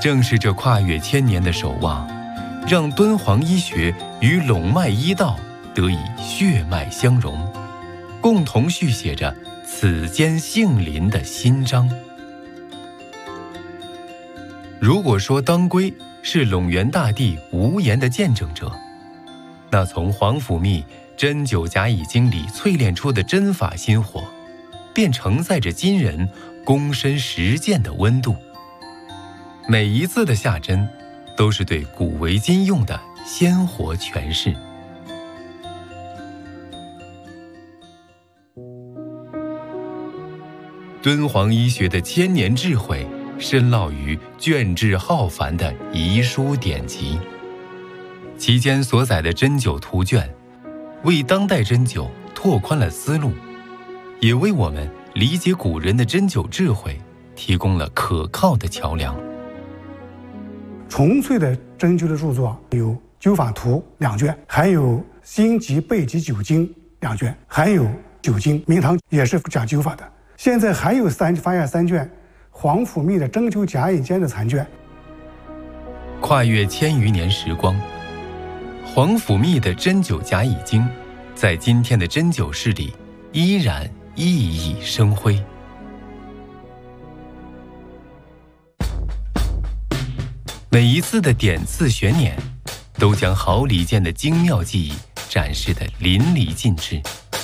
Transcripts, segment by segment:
正是这跨越千年的守望，让敦煌医学与陇脉医道得以血脉相融，共同续写着此间杏林的新章。如果说当归是陇源大地无言的见证者，那从皇甫谧针灸甲乙经里淬炼出的针法心火，便承载着今人躬身实践的温度。每一次的下针，都是对古为今用的鲜活诠释。敦煌医学的千年智慧，深烙于卷帙浩繁的遗书典籍，其间所载的针灸图卷，为当代针灸拓宽了思路，也为我们理解古人的针灸智慧提供了可靠的桥梁。 纯粹的针灸的著作有《灸法图》2卷，还有《心急背急灸经》2卷，还有《灸经》，明堂也是讲灸法的。现在还有发现3卷皇甫谧的针灸甲乙经的残卷。 跨越1000余年时光，皇甫谧的针灸甲乙经在今天的针灸室里依然熠熠生辉。每一次的点刺悬捻，都将好礼剑的精妙技艺展示得淋漓尽致。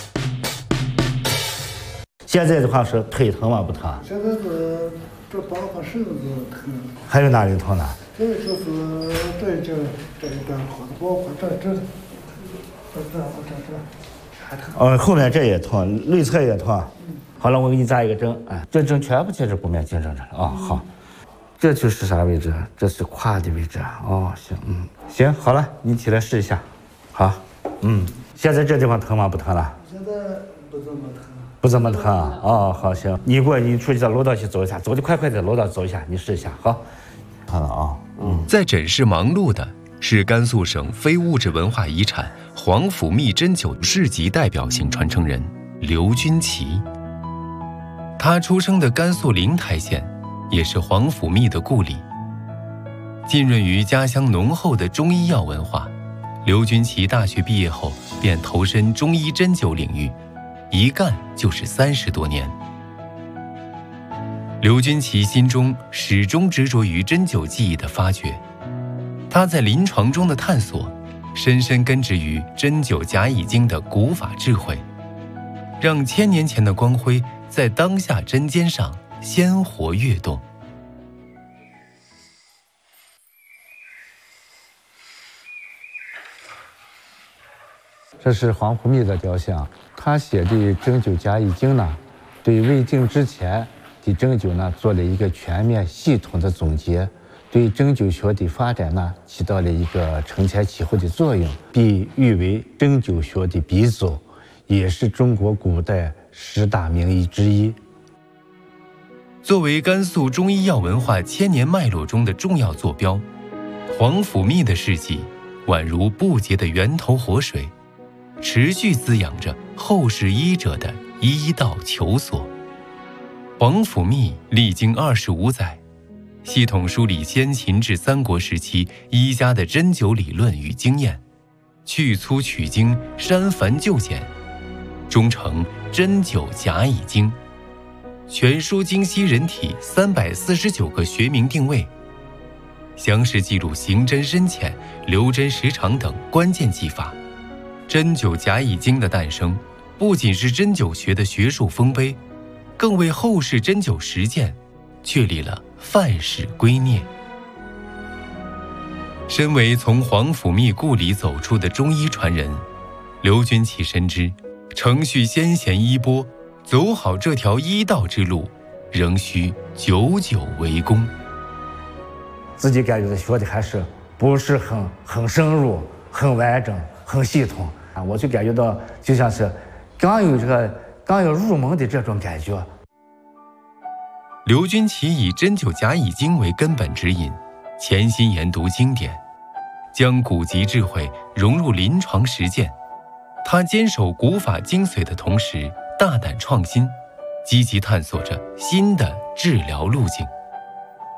现在的话是腿疼吗？不疼？ 现在是这膀和身子疼。 还有哪里疼呢？ 这就是这一段好的，包括这还疼。 后面这也疼，内侧也疼。好了，我给你扎一个针，哎，这针全部接着骨面经正着了啊。好，这就是啥位置？这是胯的位置哦。行，行，好了，你起来试一下。好，现在这地方疼吗？不疼了？ 现在不怎么疼。 不怎么疼哦，好行，你出去到楼道去走一下，走得快快的，楼道走一下，你试一下，好。好了啊， 在诊室忙碌的是甘肃省非物质文化遗产皇甫谧针灸市级代表性传承人刘君奇。他出生的甘肃灵台县，也是皇甫谧的故里。浸润于家乡浓厚的中医药文化，刘君奇大学毕业后便投身中医针灸领域。一干就是30多年。刘君奇心中始终执着于针灸技艺的发掘，他在临床中的探索，深深根植于针灸甲乙经的古法智慧，让1000年前的光辉在当下针尖上鲜活跃动。 这是皇甫谧的雕像，他写的《针灸甲乙经》呢，对魏晋之前的针灸呢做了一个全面系统的总结，对针灸学的发展呢起到了一个承前启后的作用，被誉为针灸学的鼻祖，也是中国古代10大名医之一。 作为甘肃中医药文化1000年脉络中的重要坐标，皇甫谧的事迹宛如不竭的源头活水，持续滋养着后世医者的医道求索。皇甫谧历经25载，系统梳理先秦至三国时期医家的针灸理论与经验，去粗取精，删繁就简，终成针灸甲乙经。全书精析人体349个学名定位，详实记录行针深浅、留针时长等关键技法。针灸甲乙经的诞生，不仅是针灸学的学术丰碑，更为后世针灸实践确立了范式圭臬。身为从皇甫谧故里走出的中医传人，刘君奇深知，承续先贤衣钵，走好这条医道之路，仍需久久为功。 自己感觉学的还是不是很深入、很完整、很系统啊，我就感觉到就像是刚要入门的这种感觉。 刘君奇以针灸甲乙经为根本指引，潜心研读经典，将古籍智慧融入临床实践。他坚守古法精髓的同时，大胆创新，积极探索着新的治疗路径。